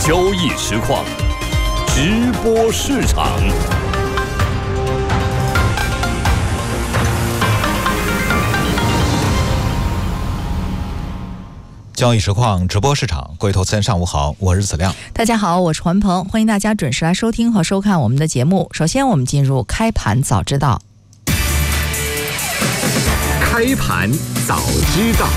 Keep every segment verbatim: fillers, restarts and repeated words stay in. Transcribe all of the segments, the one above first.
交易实况，直播市场。 交易实况直播市场，各位投资人上午好，我是子亮。 大家好，我是环鹏，欢迎大家准时来收听和收看我们的节目。首先我们进入开盘早知道。 开盘早知道。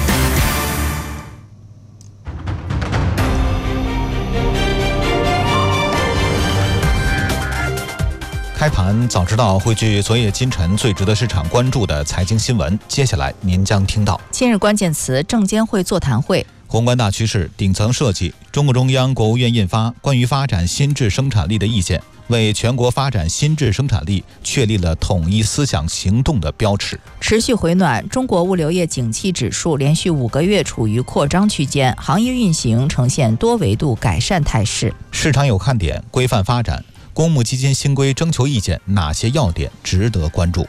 开盘早知道汇聚昨夜今晨最值得市场关注的财经新闻，接下来您将听到： 今日关键词，证监会座谈会； 宏观大趋势，顶层设计，中共中央、国务院印发关于发展新质生产力的意见，为全国发展新质生产力确立了统一思想行动的标尺。 持续回暖，中国物流业景气指数连续五个月处于扩张区间，行业运行呈现多维度改善态势。 市场有看点，规范发展。公募基金新规征求意见，哪些要点值得关注？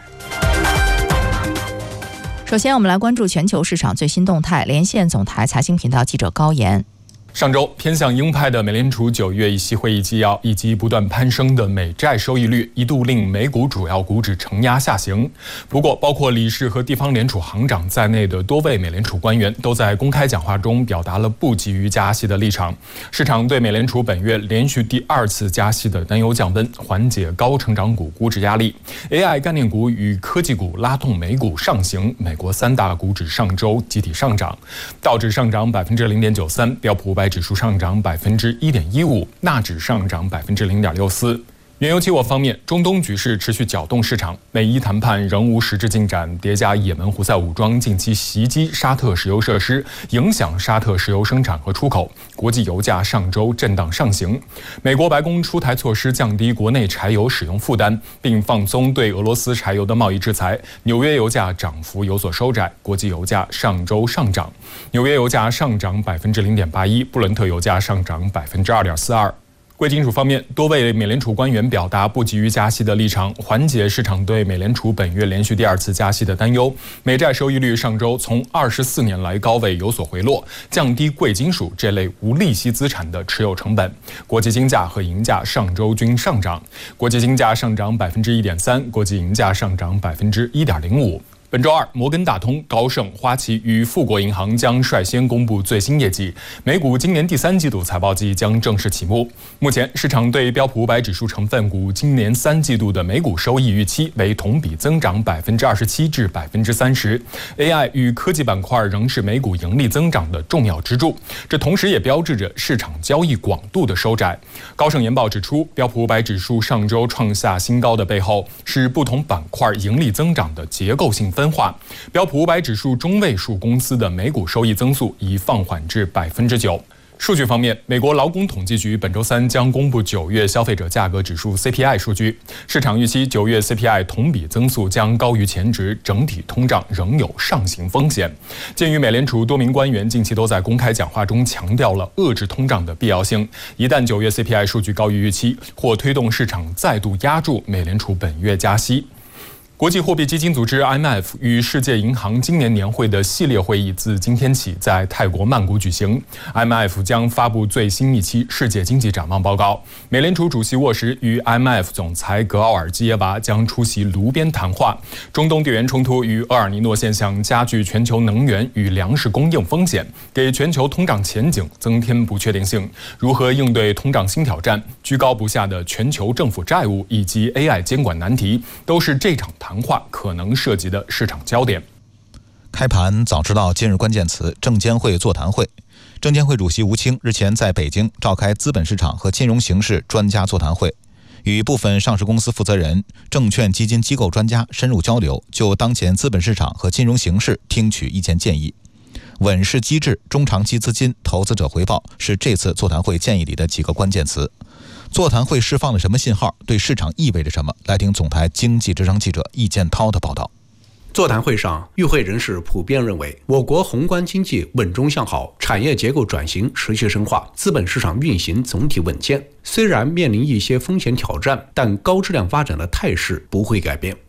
首先，我们来关注全球市场最新动态。连线总台财经频道记者高岩。 上周偏向鹰派的美联储九月议息会议纪要以及不断攀升的美债收益率，一度令美股主要股指承压下行。不过，包括理事和地方联储行长在内的多位美联储官员都在公开讲话中表达了不急于加息的立场。市场对美联储本月连续第二次加息的担忧降温，缓解高成长股估值压力。A I 概念股与科技股拉动美股上行，美国三大股指上周集体上涨，道指上涨百分之零点九三，标普五百指数上涨百分之一点一五，纳指上涨百分之零点六四。原油期货方面，中东局势持续搅动市场，美伊谈判仍无实质进展，叠加也门胡塞武装近期袭击沙特石油设施，影响沙特石油生产和出口，国际油价上周震荡上行。美国白宫出台措施降低国内柴油使用负担，并放松对俄罗斯柴油的贸易制裁，纽约油价涨幅有所收窄，国际油价上周上涨，纽约油价上涨百分之零点八一，布伦特油价上涨百分之二点四二。贵金属方面，多位美联储官员表达不急于加息的立场，缓解市场对美联储本月连续第二次加息的担忧。美债收益率上周从二十四年来高位有所回落，降低贵金属这类无利息资产的持有成本。国际金价和银价上周均上涨，国际金价上涨百分之一点三，国际银价上涨百分之一点零五。本周二，摩根大通、高盛、花旗与富国银行将率先公布最新业绩，美股今年第三季度财报季将正式启幕。目前，市场对标普五百指数成分股今年三季度的每股收益预期为同比增长百分之二十七至百分之三十。A I 与科技板块仍是美股盈利增长的重要支柱，这同时也标志着市场交易广度的收窄。高盛研报指出，标普五百指数上周创下新高的背后，是不同板块盈利增长的结构性分。分化，标普五百指数中位数公司的每股收益增速已放缓至百分之九。数据方面，美国劳工统计局本周三将公布九月消费者价格指数 C P I 数据，市场预期九月 C P I 同比增速将高于前值，整体通胀仍有上行风险。鉴于美联储多名官员近期都在公开讲话中强调了遏制通胀的必要性，一旦九月 C P I 数据高于预期，或推动市场再度压住美联储本月加息。国际货币基金组织 I M F 与世界银行今年年会的系列会议自今天起在泰国曼谷举行。I M F 将发布最新一期世界经济展望报告。美联储主席沃什与 I M F 总裁格奥尔基耶娃将出席炉边谈话。中东地缘冲突与厄尔尼诺现象加剧全球能源与粮食供应风险，给全球通胀前景增添不确定性。如何应对通胀新挑战、居高不下的全球政府债务以及 A I 监管难题，都是这场谈话可能涉及的市场焦点。 开盘早知道今日关键词，证监会座谈会。证监会主席吴清日前在北京召开资本市场和金融形势专家座谈会，与部分上市公司负责人、证券基金机构专家深入交流，就当前资本市场和金融形势听取意见建议。稳市机制、中长期资金、投资者回报是这次座谈会建议里的几个关键词。座谈会释放了什么信号？对市场意味着什么？来听总台经济之声记者易建涛的报道。 座谈会上，与会人士普遍认为，我国宏观经济稳中向好，产业结构转型持续深化，资本市场运行总体稳健。虽然面临一些风险挑战，但高质量发展的态势不会改变。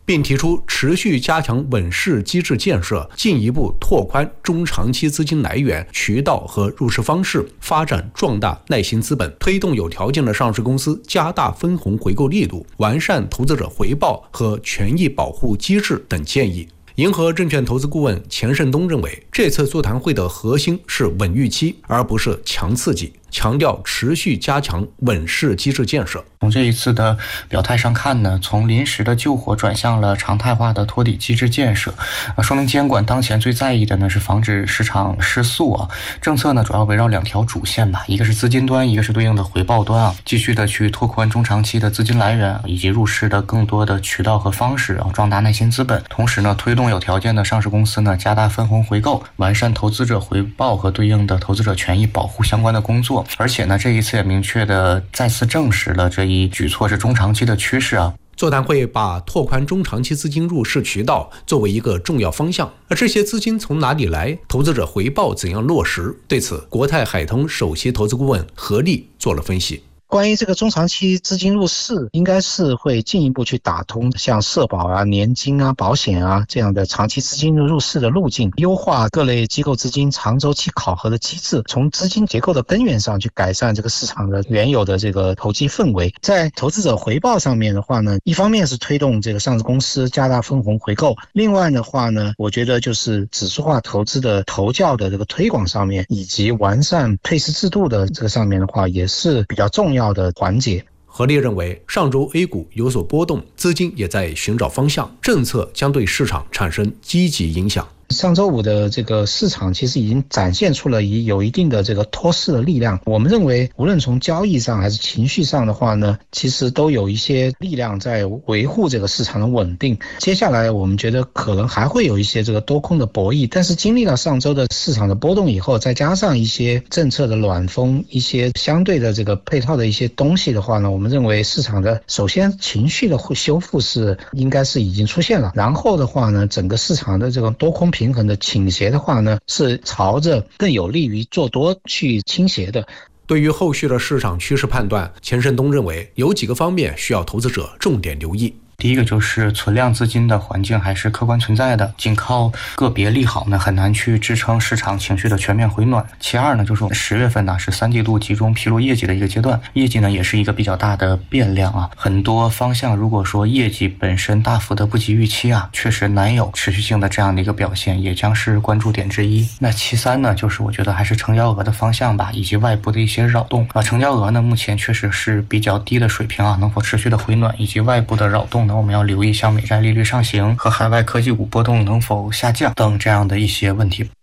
并提出持续加强稳市机制建设，进一步拓宽中长期资金来源、渠道和入市方式，发展壮大耐心资本，推动有条件的上市公司加大分红回购力度，完善投资者回报和权益保护机制等建议。银河证券投资顾问钱胜东认为，这次座谈会的核心是稳预期，而不是强刺激，强调持续加强稳市机制建设。 从这一次的表态上看呢，从临时的救火转向了常态化的托底机制建设，啊，说明监管当前最在意的呢是防止市场失速啊。政策呢主要围绕两条主线吧，一个是资金端，一个是对应的回报端啊，继续的去拓宽中长期的资金来源，以及入市的更多的渠道和方式啊，壮大耐心资本。同时呢，推动有条件的上市公司呢加大分红回购，完善投资者回报和对应的投资者权益保护相关的工作。而且呢，这一次也明确的再次证实了这一举措是中长期的趋势啊。 座谈会把拓宽中长期资金入市渠道作为一个重要方向，而这些资金从哪里来，投资者回报怎样落实？对此，国泰海通首席投资顾问何立做了分析。 关于这个中长期资金入市，应该是会进一步去打通像社保啊、年金啊、保险啊这样的长期资金入市的路径，优化各类机构资金长周期考核的机制，从资金结构的根源上去改善这个市场的原有的这个投机氛围。在投资者回报上面的话呢，一方面是推动这个上市公司加大分红回购，另外的话呢，我觉得就是指数化投资的投教的这个推广上面，以及完善退市制度的这个上面的话，也是比较重要的环节。 何立认为，上周 A 股有所波动，资金也在寻找方向，政策将对市场产生积极影响。 上周五的这个市场其实已经展现出了有一定的这个托市的力量。我们认为，无论从交易上还是情绪上的话呢，其实都有一些力量在维护这个市场的稳定。接下来我们觉得可能还会有一些这个多空的博弈，但是经历了上周的市场的波动以后，再加上一些政策的暖风，一些相对的这个配套的一些东西的话呢，我们认为市场的首先情绪的修复是应该是已经出现了，然后的话呢，整个市场的这个多空平衡的倾斜的话呢，是朝着更有利于做多去倾斜的。 对于后续的市场趋势判断，钱胜东认为有几个方面需要投资者重点留意。 第一个就是存量资金的环境还是客观存在的，仅靠个别利好呢，很难去支撑市场情绪的全面回暖。其二呢，就是十月份呢是三季度集中披露业绩的一个阶段，业绩呢也是一个比较大的变量啊，很多方向如果说业绩本身大幅的不及预期啊，确实难有持续性的这样的一个表现，也将是关注点之一。那其三呢，就是我觉得还是成交额的方向吧，以及外部的一些扰动啊，成交额呢目前确实是比较低的水平啊，能否持续的回暖，以及外部的扰动呢，我们要留意像美债利率上行和海外科技股波动能否下降等这样的一些问题。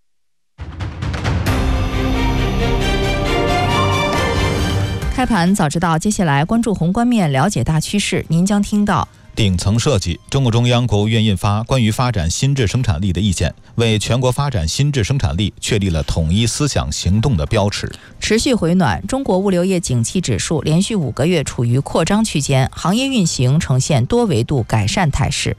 开盘早知道，接下来关注宏观面，了解大趋势。您将听到： 顶层设计，中国中央、国务院印发关于发展新质生产力的意见，为全国发展新质生产力确立了统一思想行动的标尺。 持续回暖，中国物流业景气指数连续五个月处于扩张区间，行业运行呈现多维度改善态势。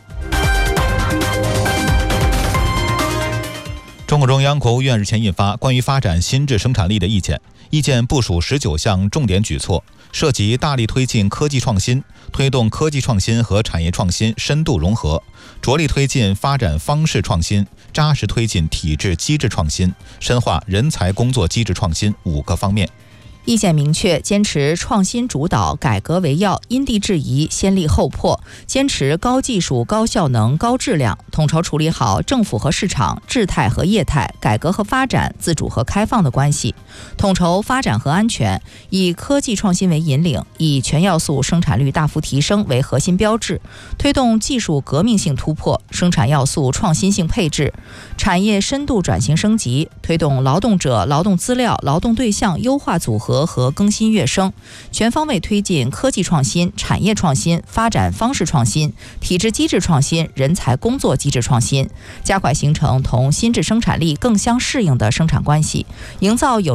中国中央、国务院日前印发关于发展新质生产力的意见，意见部署十九项重点举措，涉及大力推进科技创新，推动科技创新和产业创新深度融合，着力推进发展方式创新，扎实推进体制机制创新，深化人才工作机制创新五个方面。 意见明确，坚持创新主导、改革为要，因地制宜、先立后破，坚持高技术、高效能、高质量，统筹处理好政府和市场、质态和业态、改革和发展、自主和开放的关系，统筹发展和安全，以科技创新为引领，以全要素生产率大幅提升为核心标志，推动技术革命性突破、生产要素创新性配置、产业深度转型升级，推动劳动者、劳动资料、劳动对象优化组合和更新跃升，全方位推进科技创新、产业创新、发展方式创新、体制机制创新、人才工作机制创新，加快形成同新质生产力更相适应的生产关系，营造有